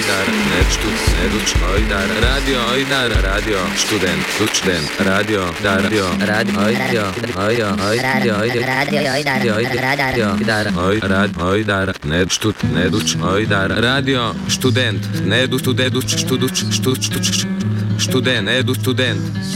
ojdar, nedštut, neduč, ojdar, radio, študent, radio, ojdar, nedštut, neduč, ojdar, radio, študent, nedu, študuč, študent, edu, student.